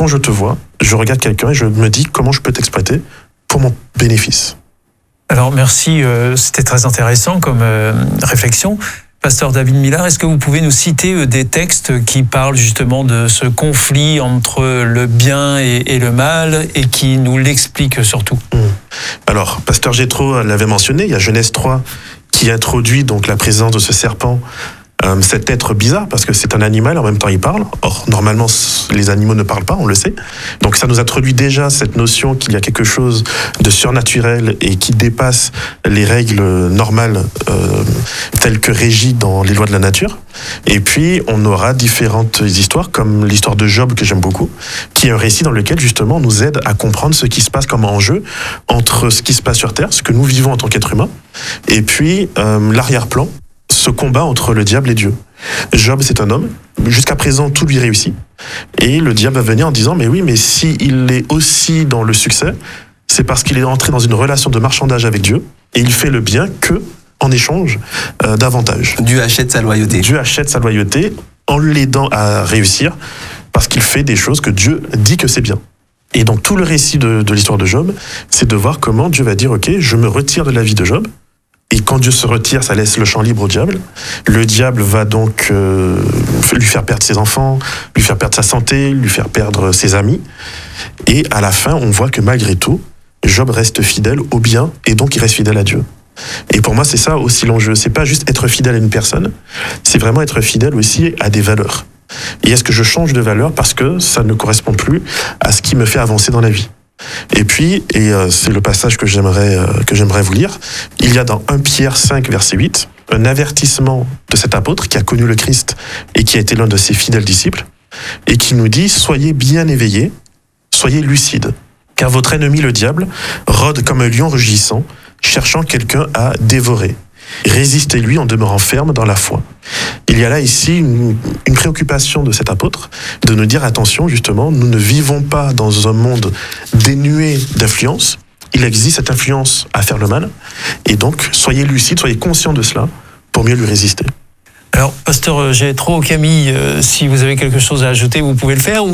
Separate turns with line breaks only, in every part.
quand je te vois, je regarde quelqu'un et je me dis comment je peux t'exploiter pour mon bénéfice.
Alors merci, c'était très intéressant comme réflexion. Pasteur David Millard, est-ce que vous pouvez nous citer des textes qui parlent justement de ce conflit entre le bien et le mal et qui nous l'expliquent surtout?
Alors, Pasteur Jétro l'avait mentionné, il y a Genèse 3 qui introduit donc la présence de ce serpent, cet être bizarre, parce que c'est un animal, en même temps il parle. Or, normalement, les animaux ne parlent pas, on le sait. Donc ça nous introduit déjà cette notion qu'il y a quelque chose de surnaturel et qui dépasse les règles normales telles que régies dans les lois de la nature. Et puis, on aura différentes histoires, comme l'histoire de Job, que j'aime beaucoup, qui est un récit dans lequel, justement, on nous aide à comprendre ce qui se passe comme enjeu entre ce qui se passe sur Terre, ce que nous vivons en tant qu'être humain, et puis l'arrière-plan, ce combat entre le diable et Dieu. Job, c'est un homme. Jusqu'à présent, tout lui réussit. Et le diable va venir en disant, mais oui, mais s'il est aussi dans le succès, c'est parce qu'il est entré dans une relation de marchandage avec Dieu, et il fait le bien que en échange d'avantages.
Dieu achète sa loyauté.
Dieu achète sa loyauté en l'aidant à réussir, parce qu'il fait des choses que Dieu dit que c'est bien. Et donc, tout le récit de l'histoire de Job, c'est de voir comment Dieu va dire, ok, je me retire de la vie de Job. Et quand Dieu se retire, ça laisse le champ libre au diable. Le diable va donc lui faire perdre ses enfants, lui faire perdre sa santé, lui faire perdre ses amis. Et à la fin, on voit que malgré tout, Job reste fidèle au bien et donc il reste fidèle à Dieu. Et pour moi, c'est ça aussi l'enjeu. C'est pas juste être fidèle à une personne, c'est vraiment être fidèle aussi à des valeurs. Et est-ce que je change de valeur parce que ça ne correspond plus à ce qui me fait avancer dans la vie? Et puis, c'est le passage que j'aimerais vous lire, il y a dans 1 Pierre 5, verset 8, un avertissement de cet apôtre qui a connu le Christ et qui a été l'un de ses fidèles disciples, et qui nous dit « Soyez bien éveillés, soyez lucides, car votre ennemi le diable rôde comme un lion rugissant, cherchant quelqu'un à dévorer. Résistez-lui en demeurant ferme dans la foi. » Il y a là ici une préoccupation de cet apôtre, de nous dire attention justement, nous ne vivons pas dans un monde dénué d'influence, il existe cette influence à faire le mal, et donc soyez lucides, soyez conscients de cela pour mieux lui résister.
Alors, Pasteur Jétro, Camille, si vous avez quelque chose à ajouter, vous pouvez le faire.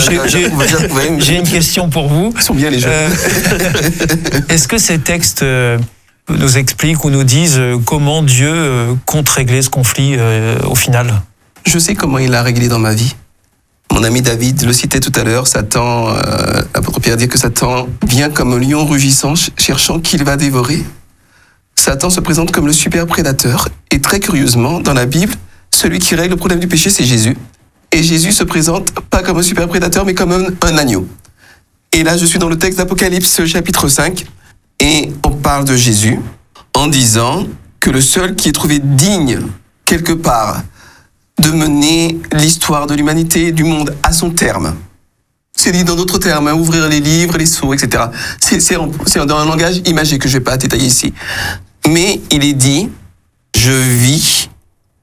J'ai une question pour vous.
Ils sont bien les jeunes.
Est-ce que ces textes nous expliquent ou nous disent comment Dieu compte régler ce conflit au final?
Je sais comment il l'a réglé dans ma vie. Mon ami David le citait tout à l'heure, Satan, l'apôtre Pierre dit que Satan vient comme un lion rugissant, cherchant qui il va dévorer. Satan se présente comme le super prédateur. Et très curieusement, dans la Bible, celui qui règle le problème du péché, c'est Jésus. Et Jésus se présente pas comme un super prédateur, mais comme un agneau. Et là, je suis dans le texte d'Apocalypse, chapitre 5, et on parle de Jésus en disant que le seul qui est trouvé digne, quelque part, de mener l'histoire de l'humanité, du monde, à son terme. C'est dit dans d'autres termes, ouvrir les livres, les sceaux, etc. C'est dans un langage imagé que je ne vais pas détailler ici. Mais il est dit, je vis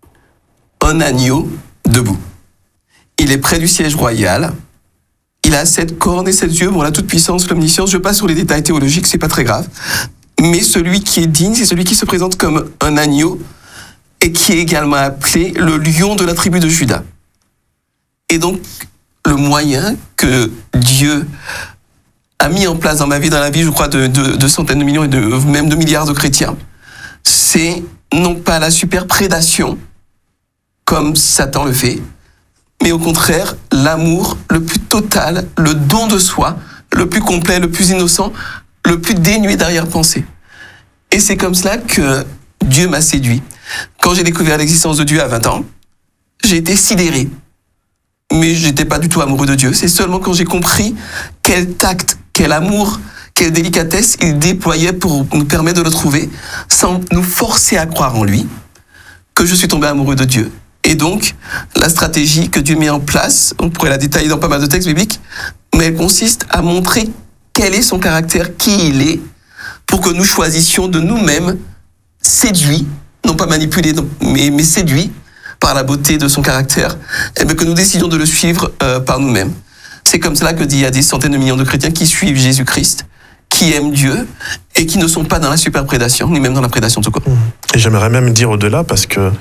un agneau debout. Il est près du siège royal. Il a 7 cornes et 7 yeux. Bon, la toute-puissance, l'omniscience, je passe sur les détails théologiques, c'est pas très grave. Mais celui qui est digne, c'est celui qui se présente comme un agneau et qui est également appelé le lion de la tribu de Juda. Et donc, le moyen que Dieu a mis en place dans ma vie, dans la vie, je crois, de centaines de millions et même de milliards de chrétiens, c'est non pas la superprédation, comme Satan le fait, mais au contraire, l'amour le plus total, le don de soi, le plus complet, le plus innocent, le plus dénué d'arrière-pensée. Et c'est comme cela que Dieu m'a séduit. Quand j'ai découvert l'existence de Dieu à 20 ans, j'ai été sidéré. Mais j'étais pas du tout amoureux de Dieu. C'est seulement quand j'ai compris quel tact, quel amour, quelle délicatesse il déployait pour nous permettre de le trouver, sans nous forcer à croire en lui, que je suis tombé amoureux de Dieu. Et donc, la stratégie que Dieu met en place, on pourrait la détailler dans pas mal de textes bibliques, mais elle consiste à montrer quel est son caractère, qui il est, pour que nous choisissions de nous-mêmes, séduits, non pas manipulés, mais séduits par la beauté de son caractère, et bien que nous décidions de le suivre par nous-mêmes. C'est comme cela que il y a des centaines de millions de chrétiens qui suivent Jésus-Christ, qui aiment Dieu, et qui ne sont pas dans la superprédation, ni même dans la prédation tout court.
Et j'aimerais même dire au-delà, parce que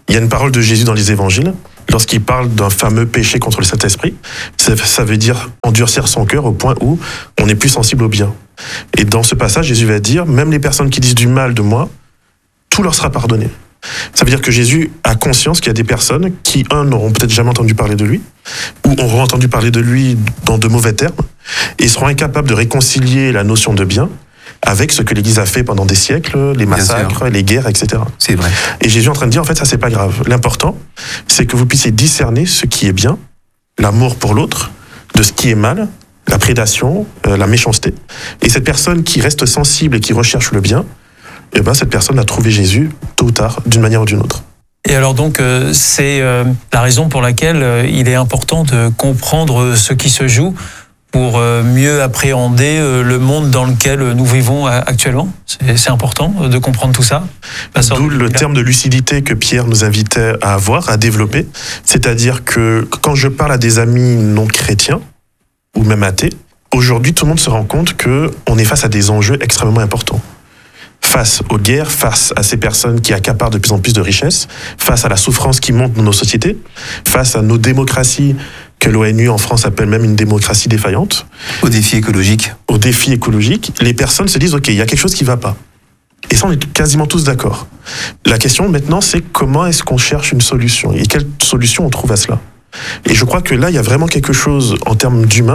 Il y a une parole de Jésus dans les évangiles, lorsqu'il parle d'un fameux péché contre le Saint-Esprit. Ça veut dire endurcir son cœur au point où on n'est plus sensible au bien. Et dans ce passage, Jésus va dire, même les personnes qui disent du mal de moi, tout leur sera pardonné. Ça veut dire que Jésus a conscience qu'il y a des personnes qui, n'auront peut-être jamais entendu parler de lui, ou auront entendu parler de lui dans de mauvais termes, et seront incapables de réconcilier la notion de bien avec ce que l'Église a fait pendant des siècles, les massacres, les guerres, etc.
C'est vrai.
Et Jésus est en train de dire, en fait, ça c'est pas grave. L'important, c'est que vous puissiez discerner ce qui est bien, l'amour pour l'autre, de ce qui est mal, la prédation, la méchanceté. Et cette personne qui reste sensible et qui recherche le bien, eh ben, cette personne a trouvé Jésus, tôt ou tard, d'une manière ou d'une autre.
Et alors donc, c'est la raison pour laquelle il est important de comprendre ce qui se joue pour mieux appréhender le monde dans lequel nous vivons actuellement. C'est important de comprendre tout ça.
D'où le terme de lucidité que Pierre nous invitait à avoir, à développer. C'est-à-dire que quand je parle à des amis non chrétiens, ou même athées, aujourd'hui tout le monde se rend compte qu'on est face à des enjeux extrêmement importants. Face aux guerres, face à ces personnes qui accaparent de plus en plus de richesses, face à la souffrance qui monte dans nos sociétés, face à nos démocraties que l'ONU en France appelle même une démocratie défaillante.
Aux défis écologiques.
Aux défis écologiques, les personnes se disent « Ok, il y a quelque chose qui ne va pas ». Et ça, on est quasiment tous d'accord. La question maintenant, c'est comment est-ce qu'on cherche une solution et quelle solution on trouve à cela. Et je crois que là, il y a vraiment quelque chose en termes d'humain,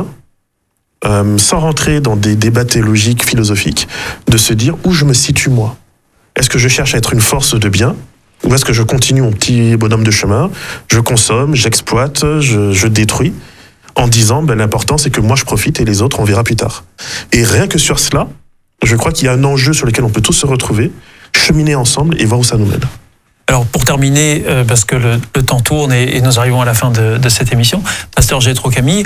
sans rentrer dans des débats théologiques, philosophiques, de se dire où je me situe moi. Est-ce que je cherche à être une force de bien ou est-ce que je continue mon petit bonhomme de chemin, je consomme, j'exploite, je détruis, en disant l'important c'est que moi je profite et les autres on verra plus tard. Et rien que sur cela, je crois qu'il y a un enjeu sur lequel on peut tous se retrouver, cheminer ensemble et voir où ça nous mène.
Alors pour terminer, parce que le temps tourne et nous arrivons à la fin de cette émission, Pasteur Jétro Camille,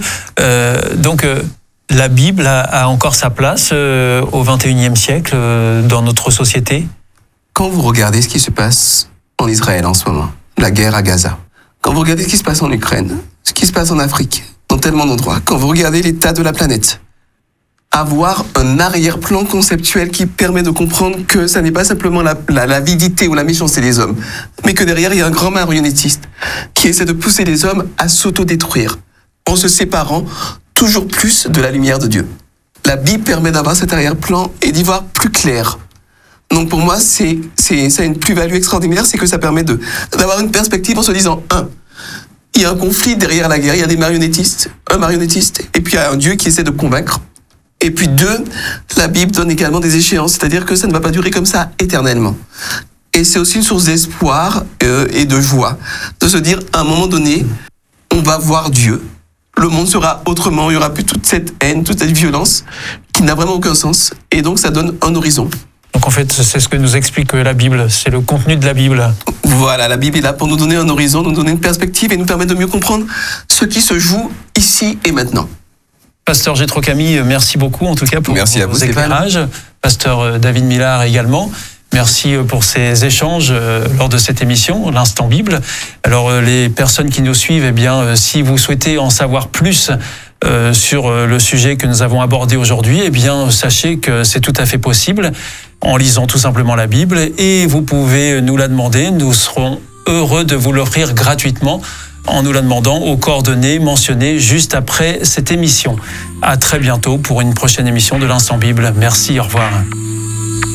la Bible a encore sa place au XXIe siècle dans notre société?
Quand vous regardez ce qui se passe en Israël en ce moment, la guerre à Gaza, quand vous regardez ce qui se passe en Ukraine, ce qui se passe en Afrique, dans tellement d'endroits, quand vous regardez l'état de la planète, avoir un arrière-plan conceptuel qui permet de comprendre que ça n'est pas simplement l'avidité ou la méchanceté des hommes, mais que derrière il y a un grand marionnettiste qui essaie de pousser les hommes à s'autodétruire en se séparant toujours plus de la lumière de Dieu. La Bible permet d'avoir cet arrière-plan et d'y voir plus clair. Donc pour moi, ça a une plus-value extraordinaire, c'est que ça permet d'avoir une perspective en se disant, il y a un conflit derrière la guerre, il y a des marionnettistes, un marionnettiste, et puis il y a un Dieu qui essaie de convaincre. Et puis 2, la Bible donne également des échéances, c'est-à-dire que ça ne va pas durer comme ça éternellement. Et c'est aussi une source d'espoir et de joie, de se dire, à un moment donné, on va voir Dieu. Le monde sera autrement, il n'y aura plus toute cette haine, toute cette violence qui n'a vraiment aucun sens. Et donc ça donne un horizon.
Donc en fait, c'est ce que nous explique la Bible, c'est le contenu de la Bible.
Voilà, la Bible est là pour nous donner un horizon, nous donner une perspective et nous permettre de mieux comprendre ce qui se joue ici et maintenant.
Pasteur Jétro Camille, merci beaucoup en tout cas pour vos éclairages. Pasteur David Millard également. Merci pour ces échanges lors de cette émission, l'Instant Bible. Alors les personnes qui nous suivent, eh bien, si vous souhaitez en savoir plus sur le sujet que nous avons abordé aujourd'hui, eh bien, sachez que c'est tout à fait possible en lisant tout simplement la Bible et vous pouvez nous la demander. Nous serons heureux de vous l'offrir gratuitement en nous la demandant aux coordonnées mentionnées juste après cette émission. À très bientôt pour une prochaine émission de l'Instant Bible. Merci, au revoir.